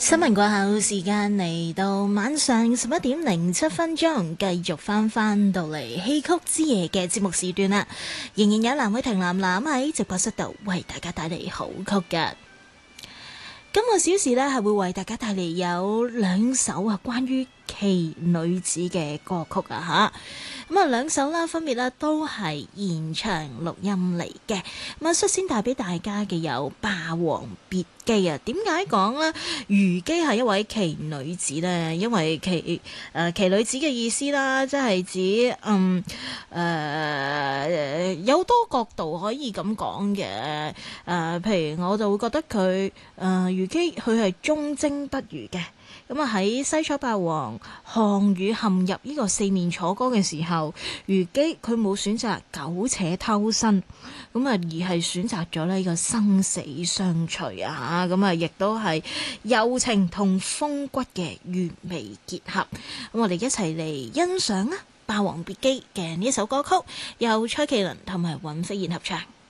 新聞過後時間嚟到晚上11:07，繼續翻到嚟戲曲之夜嘅節目時段啦，仍然有藍偉霆藍藍喺直播室度為大家帶嚟好曲㗎。今個小時呢係會為大家帶嚟有兩首關於奇女子嘅歌曲啊吓，咁啊兩首啦分別啦都係現場錄音嚟嘅。咁啊率先帶俾大家嘅有《霸王別姬》啊。點解講呢？虞姬係一位奇女子呢？因為奇女子嘅意思啦，即係指有多角度可以咁講嘅。譬如我就會覺得佢虞姬佢係忠貞不渝嘅。咁啊喺西楚霸王項羽陷入呢個四面楚歌嘅時候，虞姬佢冇選擇苟且偷生，咁啊而係選擇咗呢個生死相隨啊！咁啊亦都係柔情同風骨嘅完美結合。咁我哋一齊嚟欣賞啊《霸王別姬》嘅呢一首歌曲，由蔡麒麟同埋尹飛燕合唱。